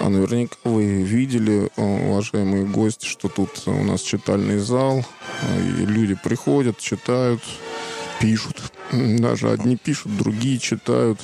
наверняка вы видели, уважаемые гости, что тут у нас читальный зал, и люди приходят, читают, пишут. Даже одни пишут, другие читают.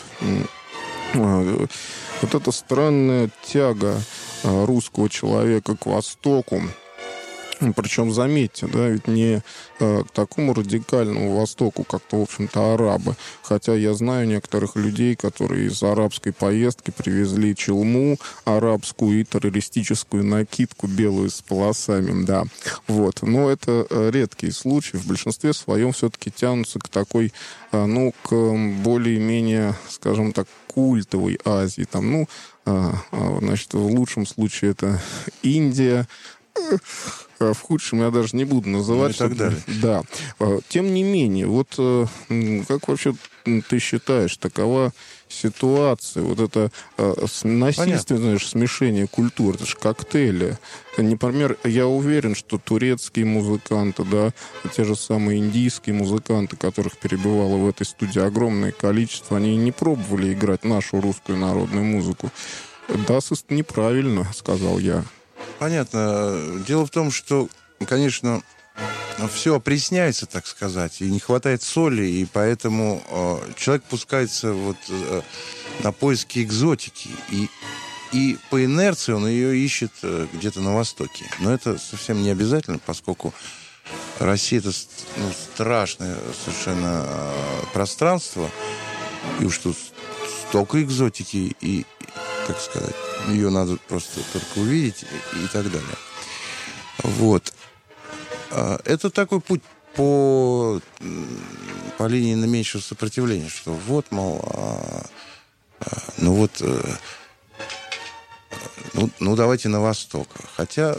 Вот эта странная тяга русского человека к Востоку. Причем, заметьте, да, ведь не к такому радикальному Востоку, как-то, в общем-то, арабы. Хотя я знаю некоторых людей, которые из арабской поездки привезли челму арабскую и террористическую накидку белую с полосами, да. Вот. Но это редкие случаи. В большинстве своем все-таки тянутся к такой, к более-менее, скажем так, культовой Азии. Там, значит, в лучшем случае это Индия, в худшем я даже не буду называть. И так далее. Да. Тем не менее, вот как вообще ты считаешь, такова ситуация, вот это насильственное смешение культур, это же коктейли. Например, я уверен, что турецкие музыканты, да, те же самые индийские музыканты, которых перебывало в этой студии огромное количество, они не пробовали играть нашу русскую народную музыку. Да, неправильно, сказал я. Понятно. Дело в том, что, конечно, все опресняется, так сказать, и не хватает соли, и поэтому человек пускается на поиски экзотики, и по инерции он ее ищет где-то на Востоке. Но это совсем не обязательно, поскольку Россия — это страшное совершенно пространство, и уж тут столько экзотики, и, как сказать, ее надо просто только увидеть и так далее. Вот. Это такой путь по линии наименьшего сопротивления, что вот, мол, давайте на восток. Хотя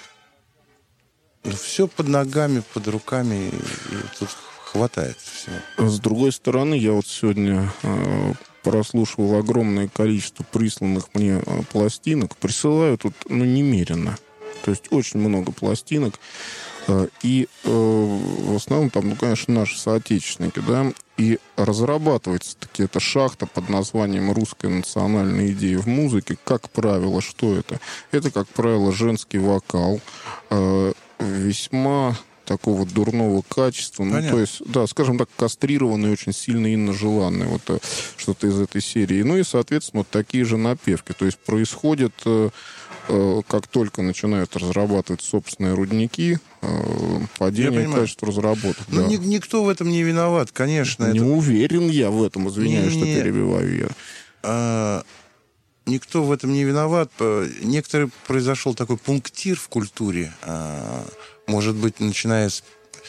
все под ногами, под руками, и тут хватает всего. С другой стороны, я вот сегодня прослушивал огромное количество присланных мне пластинок. Присылают тут, немерено. То есть очень много пластинок. И в основном там, конечно, наши соотечественники, да. И разрабатывается-таки эта шахта под названием «Русская национальная идея в музыке». Как правило, что это? Это, как правило, женский вокал. Весьма такого дурного качества. Понятно. То есть, да, скажем так, кастрированный, очень сильно инно-желанный. Вот что-то из этой серии. Ну и, соответственно, вот такие же напевки. То есть происходит, как только начинают разрабатывать собственные рудники, падение качества разработок. Да. Никто в этом не виноват, конечно. Не уверен я в этом, извиняюсь, что перебиваю я. Никто в этом не виноват. Произошел такой пунктир в культуре, может быть, начиная с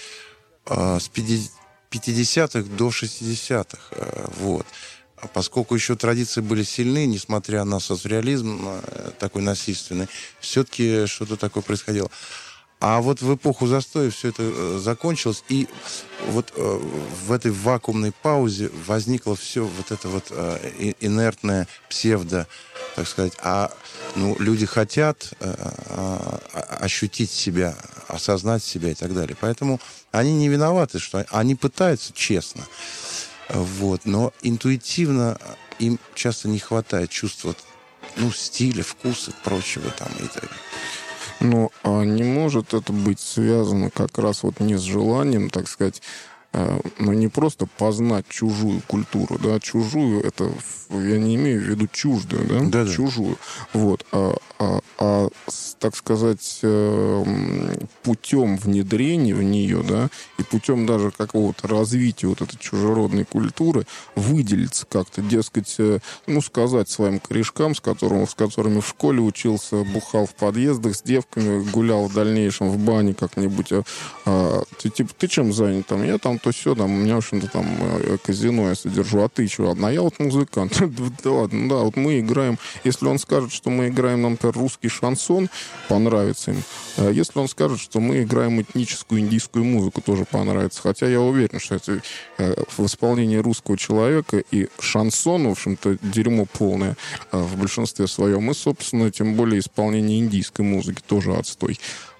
50-х до 60-х. Вот. Поскольку еще традиции были сильны, несмотря на соцреализм такой насильственный, все-таки что-то такое происходило. А вот в эпоху застоя все это закончилось, и вот в этой вакуумной паузе возникло все вот это вот инертное псевдо, так сказать. Люди хотят ощутить себя, осознать себя и так далее. Поэтому они не виноваты, что они пытаются честно. Вот. Но интуитивно им часто не хватает чувства стиля, вкуса, прочего там и так далее. А не может это быть связано как раз не с желанием, так сказать, не просто познать чужую культуру, да, чужую, это я не имею в виду чуждую, да, да. Чужую, вот, так сказать, путем внедрения в нее, да, и путем даже какого-то развития вот этой чужеродной культуры выделиться как-то, дескать, сказать своим корешкам, с которыми в школе учился, бухал в подъездах с девками, гулял в дальнейшем в бане как-нибудь, ты чем занят там? Я там то все, там, у меня, в общем-то, там казино я содержу, а ты чего? Я вот музыкант. Да ладно, да, вот мы играем, если он скажет, что мы играем, например, русский шансон, понравится им. Если он скажет, что мы играем этническую индийскую музыку, тоже понравится. Хотя я уверен, что это в исполнении русского человека и шансон, в общем-то, дерьмо полное в большинстве своем. И, собственно, тем более исполнение индийской музыки тоже отстой.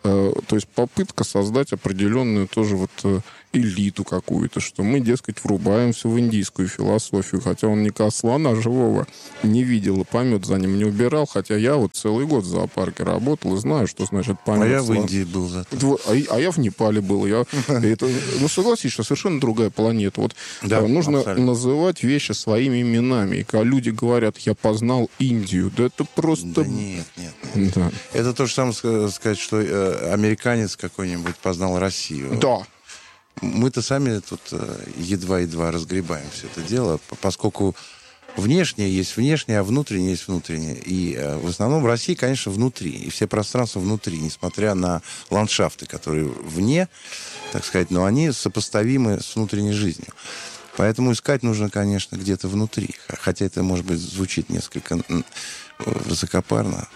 то есть попытка создать определенную тоже вот элиту какую-то, что мы, дескать, врубаемся в индийскую философию, хотя он никогда слона живого не видел и помет за ним не убирал, хотя я вот целый год в зоопарке работал и знаю, что значит помет. А я в Индии был зато. А я в Непале был. Ну, согласись, что совершенно другая планета. Вот нужно называть вещи своими именами. И когда люди говорят, я познал Индию, да это просто... Да нет. Да. Это то же самое сказать, что американец какой-нибудь познал Россию. Да. Мы-то сами тут едва-едва разгребаем все это дело, поскольку внешнее есть внешнее, а внутреннее есть внутреннее. И в основном в России, конечно, внутри. И все пространства внутри, несмотря на ландшафты, которые вне, так сказать, но они сопоставимы с внутренней жизнью. Поэтому искать нужно, конечно, где-то внутри. Хотя это, может быть, звучит несколько высокопарно.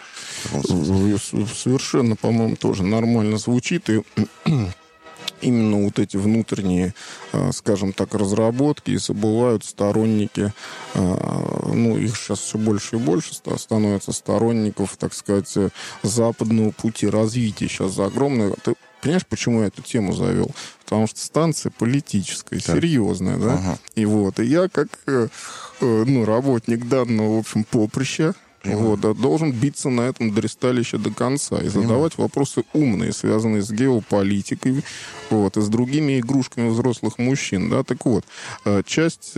Совершенно, по-моему, тоже нормально звучит. И именно вот эти внутренние, скажем так, разработки и забывают сторонники, ну, их сейчас все больше и больше становится сторонников, так сказать, западного пути развития. Сейчас за огромное... Ты понимаешь, почему я эту тему завел? Потому что станция политическая, серьезная, да? Ага. И вот, и я как, работник данного, в общем, поприща, должен биться на этом дресталище до конца и задавать вопросы умные, связанные с геополитикой, и с другими игрушками взрослых мужчин. Да? Так вот, часть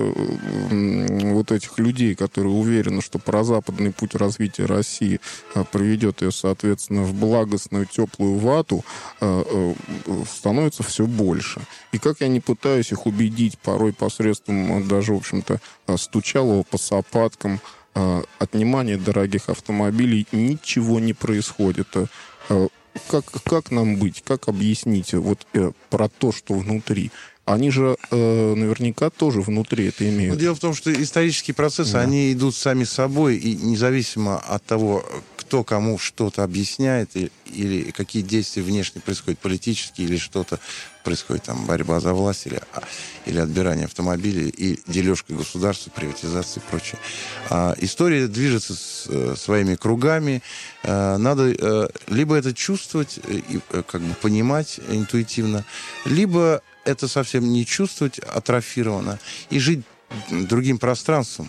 вот этих людей, которые уверены, что прозападный путь развития России приведет ее, соответственно, в благостную теплую вату, становится все больше. И как я не пытаюсь их убедить, порой посредством даже, в общем-то, стучалого по сапаткам, отнимания дорогих автомобилей, ничего не происходит. Как нам быть? Как объяснить про то, что внутри? Они же наверняка тоже внутри это имеют. Дело в том, что исторические процессы, они идут сами собой, и независимо от того, кто кому что-то объясняет, или какие действия внешне происходят, политические, или что-то происходит, там, борьба за власть, или отбирание автомобилей, и дележка государства, приватизация и прочее. История движется своими кругами. Надо либо это чувствовать, и как бы понимать интуитивно, либо это совсем не чувствовать атрофированно и жить другим пространством,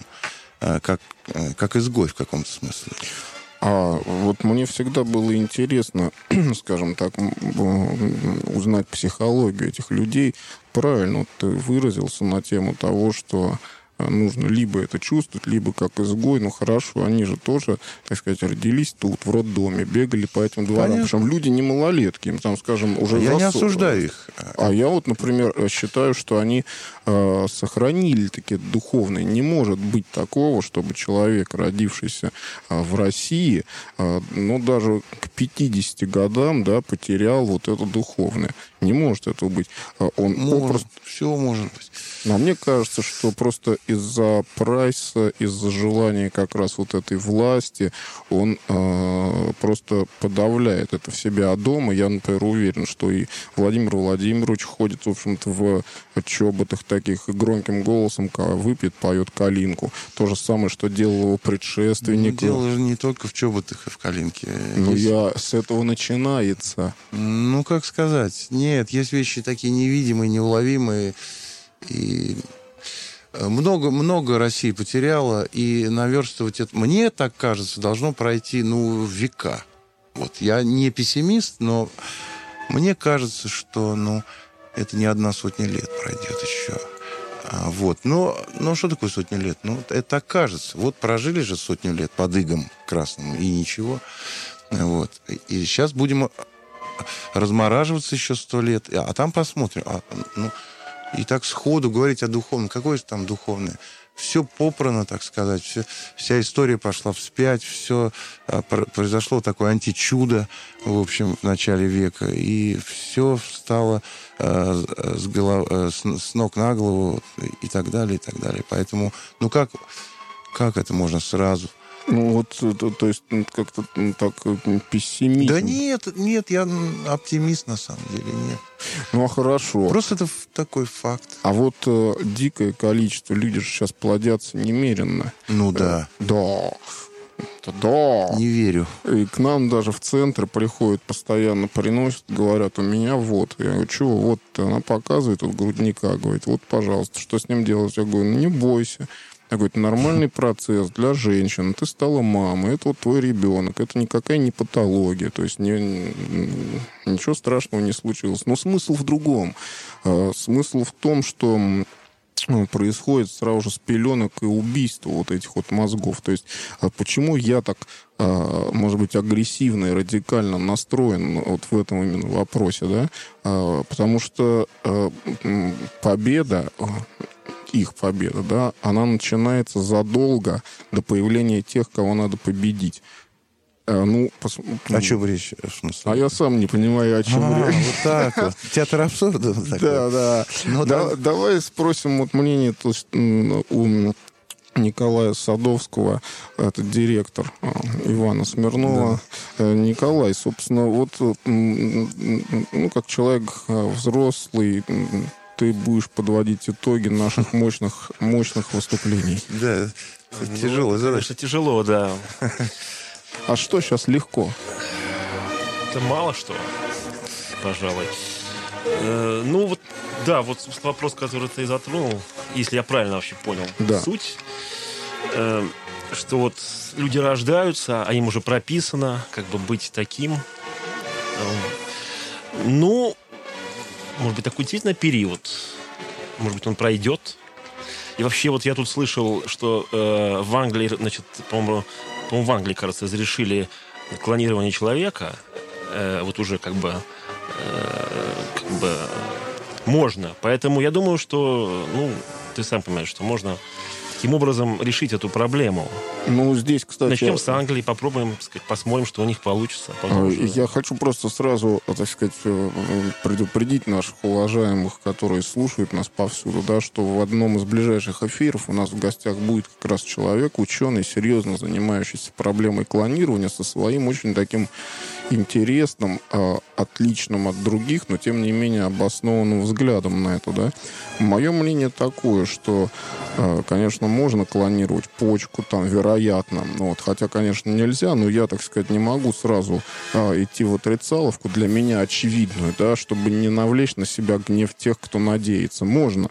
как изгой в каком-то смысле. Вот мне всегда было интересно, скажем так, узнать психологию этих людей. Правильно вот ты выразился на тему того, что нужно либо это чувствовать, либо как изгой. Ну, хорошо, они же тоже, так сказать, родились тут, в роддоме, бегали по этим дворам. Причем люди не малолетки, им там, скажем, уже... Я не осуждаю их. А я вот, например, считаю, что они сохранили такие духовные. Не может быть такого, чтобы человек, родившийся в России, даже к 50 годам, потерял вот это духовное. Не может этого быть. Все может быть. Но мне кажется, что просто из-за прайса, из-за желания как раз вот этой власти, он просто подавляет это в себя дома. Я, например, уверен, что и Владимир Владимирович ходит, в общем-то, в чоботах таких и громким голосом выпьет, поет калинку. То же самое, что делал его предшественник. Дело же не только в чоботах и в калинке. С этого начинается. Как сказать? Нет, есть вещи такие невидимые, неуловимые. И много России потеряла, и наверстывать это, мне так кажется, должно пройти, века. Я не пессимист, но мне кажется, что, это не 100 лет пройдет еще. Но что такое 100 лет? Это так кажется. Прожили же 100 лет под игом красным, и ничего. И сейчас будем размораживаться еще 100 лет, а там посмотрим. И так сходу говорить о духовном. Какое же там духовное? Все попрано, так сказать. Вся история пошла вспять. Все произошло такое античудо, в общем, в начале века. И все встало с ног на голову и так далее, и так далее. Поэтому, как это можно сразу? То есть как-то так пессимизм. Да нет, я оптимист на самом деле, нет. Хорошо. Просто это такой факт. А дикое количество, люди же сейчас плодятся немеренно. Да. Да. Да. Не верю. И к нам даже в центр приходят, постоянно приносят, говорят, у меня вот. Я говорю, чего вот? Она показывает от грудника, говорит, вот, пожалуйста, что с ним делать? Я говорю, ну, не бойся. Я говорю, это нормальный процесс для женщин. Ты стала мамой, это вот твой ребенок. Это никакая не патология. То есть ничего страшного не случилось. Но смысл в другом. Смысл в том, что происходит сразу же с пеленок и убийства вот этих вот мозгов. То есть почему я так, может быть, агрессивно и радикально настроен вот в этом именно вопросе, да? Потому что победа, их победа, да, она начинается задолго до появления тех, кого надо победить. О чем речь? В смысле? А я сам не понимаю, о чем речь. Вот так вот. Театр абсурда. Да. Давай спросим вот мнение у Николая Садовского, это директор Ивана Смирнова. Да. Николай, собственно, вот как человек взрослый, ты будешь подводить итоги наших мощных выступлений. Да, тяжело. Конечно, тяжело, да. А что сейчас легко? Это мало что, пожалуй. Вот вопрос, который ты затронул, если я правильно вообще понял суть, что вот люди рождаются, а им уже прописано, как бы быть таким. Может быть, такой действительно период. Может быть, он пройдет. И вообще, вот я тут слышал, что в Англии, значит, по-моему, в Англии, кажется, разрешили клонирование человека. Вот уже как бы можно. Поэтому я думаю, что, ты сам понимаешь, что можно таким образом решить эту проблему. Здесь, кстати... Начнем с Англии, попробуем, так сказать, посмотрим, что у них получится. Я хочу просто сразу, так сказать, предупредить наших уважаемых, которые слушают нас повсюду, да, что в одном из ближайших эфиров у нас в гостях будет как раз человек, ученый, серьезно занимающийся проблемой клонирования, со своим очень таким интересным, отличным от других, но тем не менее обоснованным взглядом на это, да. Мое мнение такое, что, конечно, можно клонировать почку, там, вероятно, хотя, конечно, нельзя, но я, так сказать, не могу сразу идти в отрицаловку, для меня очевидную, да, чтобы не навлечь на себя гнев тех, кто надеется. Можно,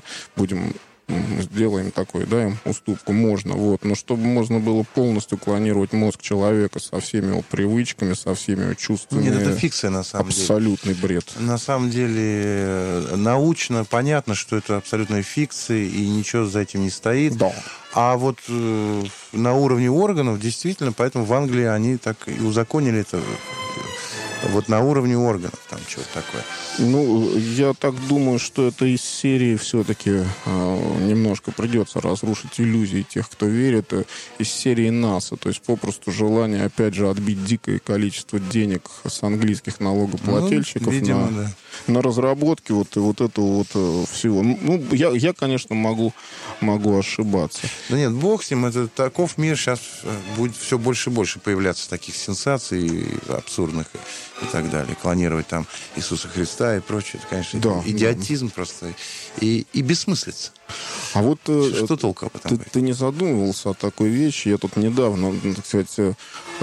сделаем такой, да, им уступку, можно, но чтобы можно было полностью клонировать мозг человека со всеми его привычками, со всеми его чувствами. Нет, это фикция, на самом деле. Абсолютный бред. На самом деле, научно понятно, что это абсолютная фикция, и ничего за этим не стоит. Да. А вот на уровне органов, действительно, поэтому в Англии они так и узаконили это. Вот на уровне органов там что-то такое. Я так думаю, что это из серии все-таки немножко придется разрушить иллюзии тех, кто верит, из серии НАСА. То есть попросту желание, опять же, отбить дикое количество денег с английских налогоплательщиков на разработки вот этого всего. Я, конечно, могу ошибаться. Да нет, бог с ним, это таков мир. Сейчас будет все больше и больше появляться таких сенсаций абсурдных и так далее. Клонировать там Иисуса Христа и прочее. Это, конечно, идиотизм просто. И бессмыслица. А вот что толку об этом? Ты не задумывался о такой вещи? Я тут недавно, так сказать,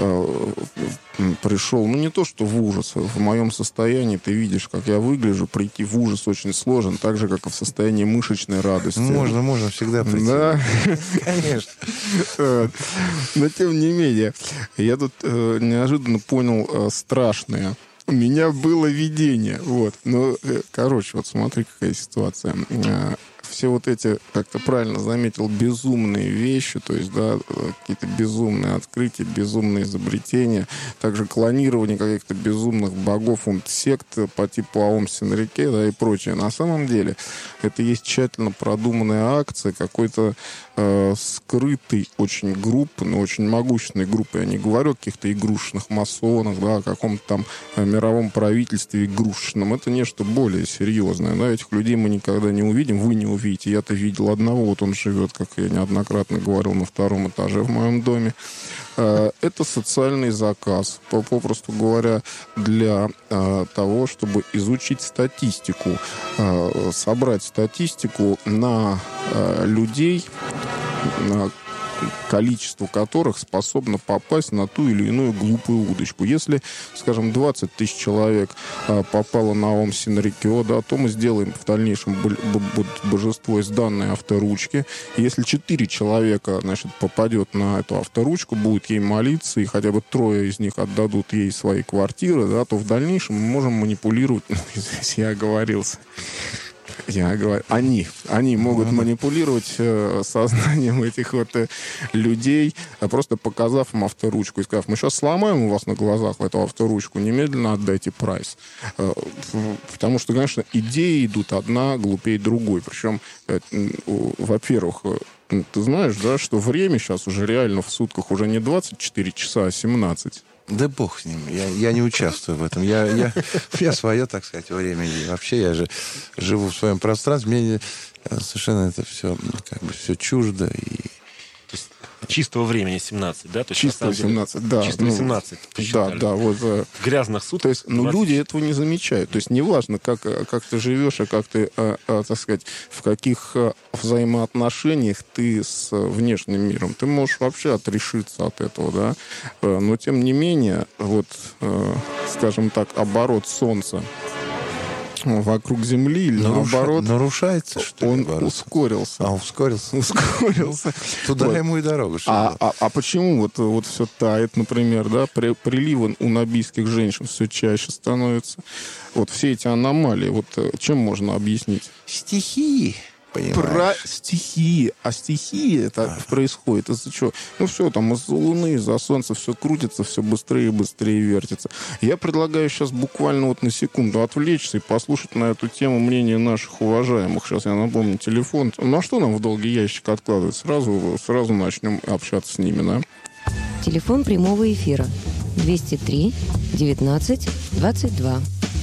пришел, не то что в ужас, в моем состоянии, ты видишь, как я выгляжу, прийти в ужас очень сложно, так же, как и в состоянии мышечной радости. Можно всегда прийти. Да? Конечно. Но, тем не менее, я тут неожиданно понял страшное. У меня было видение. Смотри, какая ситуация. Все вот эти, как ты правильно заметил, безумные вещи, то есть, да, какие-то безумные открытия, безумные изобретения, также клонирование каких-то безумных богов, сект по типу Аум Синрике, да, и прочее. На самом деле, это есть тщательно продуманная акция какой-то скрытой очень группы, но очень могущественной группы. Я не говорю о каких-то игрушечных масонах, да, о каком-то там мировом правительстве игрушечном. Это нечто более серьезное. Да, этих людей мы никогда не увидим, вы не увидите. Я-то видел одного, он живет, как я неоднократно говорил, на 2-м этаже в моем доме. Это социальный заказ, попросту говоря, для того, чтобы изучить статистику, собрать статистику на людей, количество которых способно попасть на ту или иную глупую удочку. Если, скажем, 20 тысяч человек попало на Ом Синрикё, да, то мы сделаем в дальнейшем божество из данной авторучки. Если 4 человека, значит, попадет на эту авторучку, будут ей молиться, и хотя бы 3 из них отдадут ей свои квартиры, да, то в дальнейшем мы можем манипулировать. Здесь я оговорился. Они могут манипулировать сознанием этих вот людей, просто показав им авторучку и сказав: мы сейчас сломаем у вас на глазах эту авторучку, немедленно отдайте прайс. Потому что, конечно, идеи идут одна глупее другой. Причем, во-первых, ты знаешь, да, что время сейчас уже реально в сутках уже не 24 часа, а 17. Да бог с ним. Я не участвую в этом. Я свое, так сказать, время. И вообще я же живу в своем пространстве. Мне совершенно это все как бы все чуждо. И... То есть чистого времени 17, да? То есть, чистого 17, да. Чистого 17. Да, вот. В грязных сутках. То есть, люди этого не замечают. То есть, неважно, как ты живешь, как ты, так сказать, в каких взаимоотношениях ты с внешним миром. Ты можешь вообще отрешиться от этого, да? Но, тем не менее, вот, скажем так, оборот Солнца вокруг Земли или наоборот... Нарушается, что ли? Он ускорился. Ускорился. Туда Вот. ему и дорога. А почему вот все тает, например, да? Приливы у набийских женщин все чаще становятся. Вот все эти аномалии, вот чем можно объяснить? Стихии. Понимаешь? Про стихии. А стихии это происходит из-за чего? Ну, все там из-за Луны, из-за Солнца все крутится, все быстрее и быстрее вертится. Я предлагаю сейчас буквально вот на секунду отвлечься и послушать на эту тему мнение наших уважаемых. Сейчас я напомню телефон. Ну, а что нам в долгий ящик откладывать? Сразу начнем общаться с ними, да? Телефон прямого эфира 203 19 22.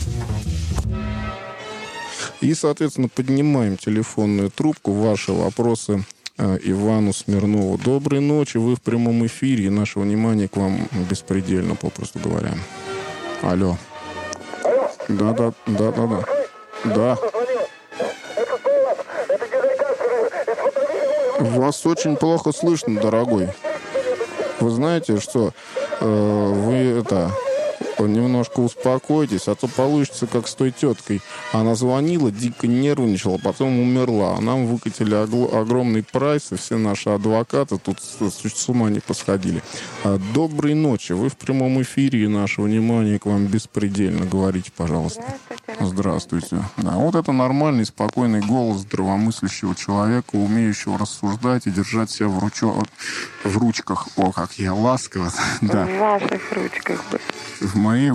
И, соответственно, поднимаем телефонную трубку. Ваши вопросы Ивану Смирнову. Доброй ночи, вы в прямом эфире, и наше внимание к вам беспредельно, попросту говоря. Алло. Да. Да. Вас очень плохо слышно, дорогой. Вы знаете, что вы немножко успокойтесь, а то получится, как с той теткой. Она звонила, дико нервничала, потом умерла. А нам выкатили огромный прайс, и все наши адвокаты тут с ума не посходили. Доброй ночи. Вы в прямом эфире, и наше внимание к вам беспредельно. Говорите, пожалуйста. Здравствуйте. Да, вот это нормальный, спокойный голос здравомыслящего человека, умеющего рассуждать и держать себя в ручках. О, как я ласково. Да. В ваших ручках. В моих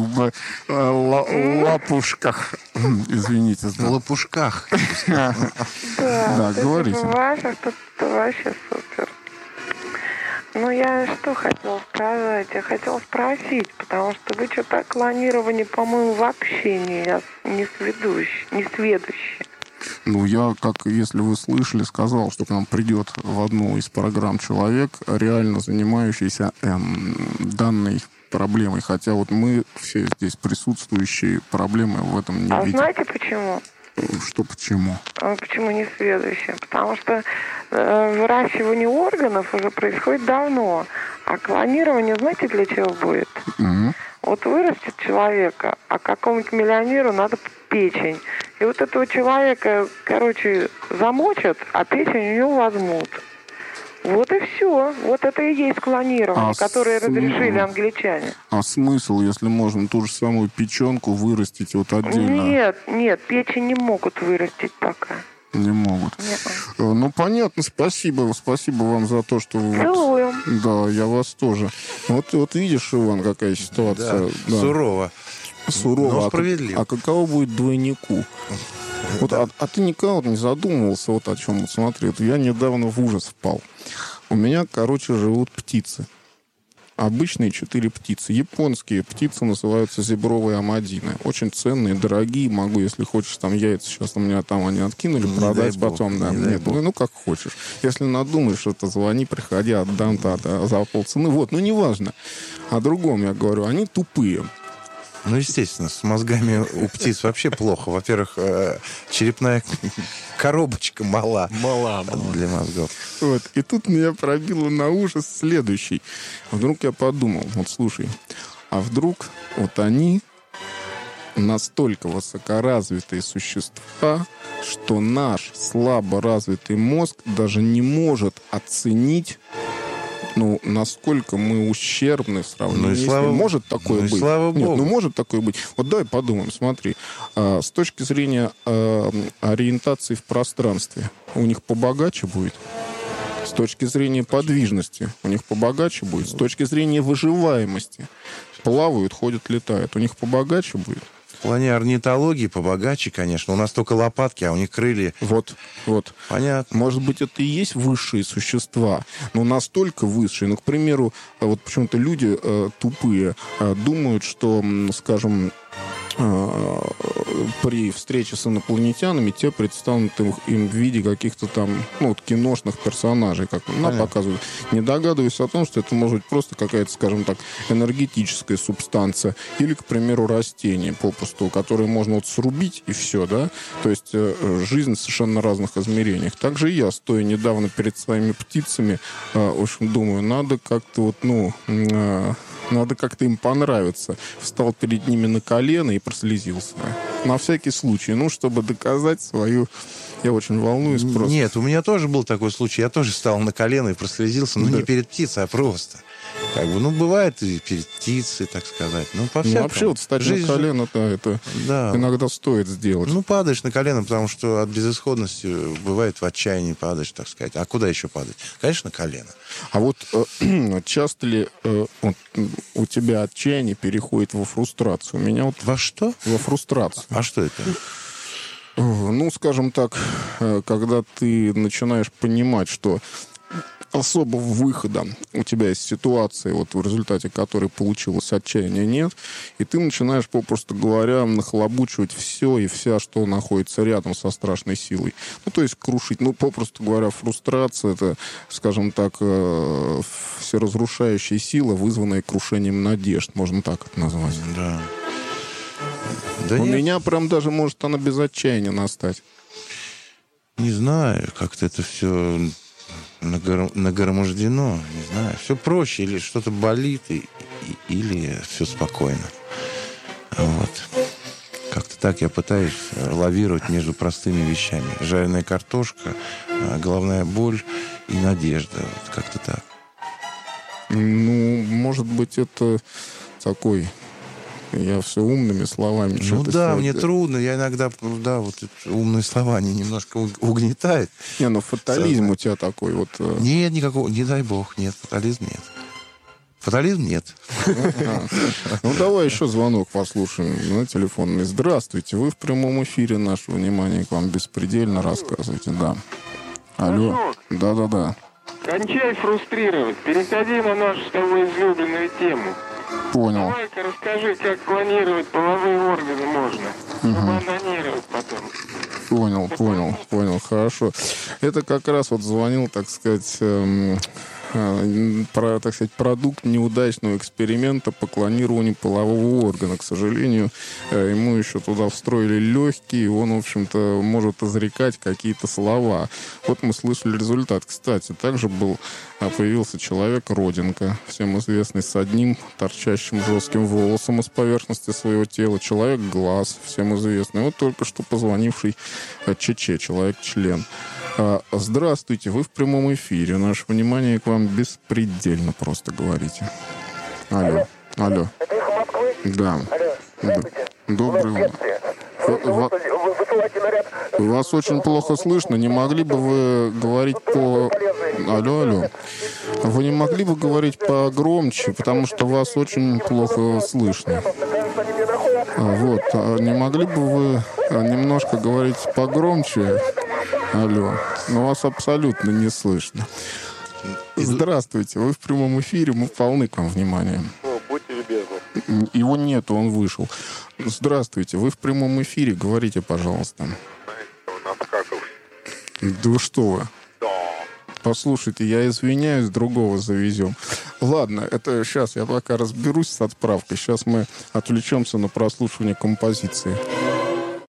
лапушках. Извините. В лапушках. Да, говорите. В ваших тут вообще супер. Ну, я что хотела сказать? Я хотела спросить, потому что вы что-то о клонировании, по-моему, вообще не сведущие. Ну, я, если вы слышали, сказал, что к нам придет в одну из программ человек, реально занимающийся данной проблемой. Хотя вот мы все здесь присутствующие проблемы в этом не видим. А знаете почему? Что почему? Почему не сведущие? Потому что выращивание органов уже происходит давно. А клонирование, знаете, для чего будет? Угу. Вот вырастет человека, а какому-нибудь миллионеру надо печень. И вот этого человека, замочат, а печень у него возьмут. Вот и все. Вот это и есть клонирование, которое разрешили англичане. А смысл, если можно ту же самую печенку вырастить вот отдельно? Нет, печень не могут вырастить пока. Не могут. Нет. Ну, понятно, спасибо вам за то, что вы... Целуем. Да, я вас тоже. Вот видишь, Иван, какая ситуация. Да. Сурово. Но справедливо. А каково будет двойнику? Вот, а ты никогда не задумывался вот о чем? Вот смотри, вот я недавно в ужас впал. У меня, живут птицы. Обычные 4 птицы. Японские птицы называются зебровые амадины. Очень ценные, дорогие. Могу, если хочешь, там яйца сейчас у меня там они откинули, не продать потом. Да. Нет, ну как хочешь. Если надумаешь что-то, звони, приходи, отдам за полцены. Вот, неважно. О другом я говорю. Они тупые. Ну, естественно, с мозгами у птиц вообще плохо. Во-первых, черепная коробочка мала. Мала. Для мозгов. Вот. И тут меня пробило на ужас следующий. Вдруг я подумал, вот слушай, а вдруг вот они настолько высокоразвитые существа, что наш слабо развитый мозг даже не может оценить, ну, насколько мы ущербны в сравнении Ну и с слава- ним. Может такое ну и быть? слава Нет, Богу. ну может такое быть. Вот давай подумаем, смотри. С точки зрения ориентации в пространстве, у них побогаче будет? С точки зрения подвижности у них побогаче будет? С точки зрения выживаемости плавают, ходят, летают, у них побогаче будет? В плане орнитологии побогаче, конечно. У нас только лопатки, а у них крылья. Вот. Понятно. Может быть, это и есть высшие существа, но настолько высшие. Ну, к примеру, вот почему-то люди тупые думают, что, скажем, при встрече с инопланетянами те предстанут им в виде каких-то там, ну, вот, киношных персонажей, как нам показывают. Не догадываюсь о том, что это может быть просто какая-то, скажем так, энергетическая субстанция или, к примеру, растение попросту, которое можно вот срубить и все, да? То есть жизнь в совершенно разных измерениях. Также и я, стоя недавно перед своими птицами, в общем, думаю, надо как-то вот, ну... Надо как-то им понравиться. Встал перед ними на колено и прослезился. На всякий случай. Ну, чтобы доказать свою... Я очень волнуюсь просто. Нет, у меня тоже был такой случай. Я тоже встал на колено и прослезился. Но Да. не перед птицей, а просто. Как бы, ну, бывает и перед птицей, так сказать. Ну, по-всякому. Ну, вообще, вот встать Жизнь на же- колено, это Да. иногда стоит сделать. Ну, падаешь на колено, потому что от безысходности бывает в отчаянии падаешь, так сказать. А куда еще падать? Конечно, на колено. А вот часто ли вот, у тебя отчаяние переходит во фрустрацию? У меня вот Во что? во фрустрацию. А что это? Ну, скажем так, когда ты начинаешь понимать, что особого выхода у тебя из ситуации, вот в результате которой получилось отчаяние, нет, и ты начинаешь, попросту говоря, нахлобучивать все и вся, что находится рядом со страшной силой. Ну, то есть крушить. Ну, попросту говоря, фрустрация — это, скажем так, всеразрушающая сила, вызванная крушением надежд, можно так это назвать. Да. Да У нет, меня прям даже может она без отчаяния настать. не знаю, как-то это все нагромождено, не знаю. Все проще, или что-то болит, или все спокойно. Вот. Как-то так я пытаюсь лавировать между простыми вещами. Жареная картошка, головная боль и надежда. Вот как-то так. Ну, может быть, это такой... Я все умными словами Ну что-то да, сегодня- мне трудно. Я иногда, да, вот эти умные слова, они немножко угнетают. Не, ну фатализм у тебя такой вот... Нет, никакого, не дай бог, нет, фатализм нет. Фатализм нет. Ну, давай еще звонок послушаем на телефонный. Здравствуйте, вы в прямом эфире. Наше внимание к вам беспредельно. Рассказывайте, да. Алло. Да-да-да. Кончай фрустрировать. Переходи на нашу с тобой излюбленную тему. Понял. Давай-ка расскажи, как клонировать половые органы можно. Чтобы анонировать потом. Понял. Хорошо. Это как раз вот звонил, так сказать, продукт неудачного эксперимента по клонированию полового органа. К сожалению, ему еще туда встроили легкие, и он, в общем-то, может изрекать какие-то слова. Вот мы слышали результат. Кстати, также появился человек Родинка, всем известный, с одним торчащим жестким волосом из поверхности своего тела. Человек Глаз, всем известный. Вот только что позвонивший ЧЧ, человек-член. Здравствуйте, вы в прямом эфире. Наше внимание к вам беспредельно, просто говорите. Алло. Это эхо Москвы? Да. Здравствуйте. Доброе утро. Высылайте наряд. Вас очень плохо слышно. Не могли бы вы говорить по... Алло. Вы не могли бы говорить погромче, потому что вас очень плохо слышно. Вот. Не могли бы вы немножко говорить погромче? Алло. Но вас абсолютно не слышно. Здравствуйте. Вы в прямом эфире. Мы полны к вам внимания. Будьте любезны. Его нету, он вышел. Здравствуйте. Вы в прямом эфире. Говорите, пожалуйста. Да что вы? Послушайте, я извиняюсь, другого завезем. Ладно, это сейчас я пока разберусь с отправкой. Сейчас мы отвлечемся на прослушивание композиции.